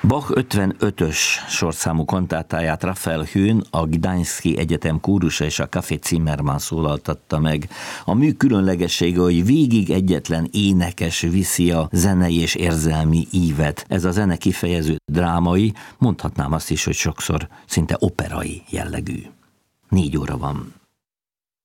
Bach 55-ös sorszámú kantátáját Raphael Höhn, a Gdański Egyetem kórusa és a Café Zimmermann szólaltatta meg. A mű különlegessége, hogy végig egyetlen énekes viszi a zenei és érzelmi ívet. Ez a zene kifejező drámai, mondhatnám azt is, hogy sokszor szinte operai jellegű. 4 óra van.